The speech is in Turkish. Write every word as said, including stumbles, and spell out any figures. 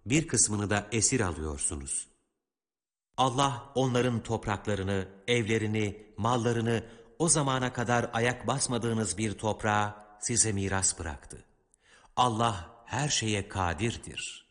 bir kısmını da esir alıyorsunuz. Allah onların topraklarını, evlerini, mallarını o zamana kadar ayak basmadığınız bir toprağa size miras bıraktı. Allah her şeye kadirdir.